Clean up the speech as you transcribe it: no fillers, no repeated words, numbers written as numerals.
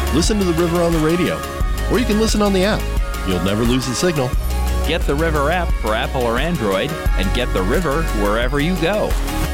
listen to the river on the radio, or you can listen on the app. You'll never lose the signal. Get the River app for Apple or Android, and get the river wherever you go.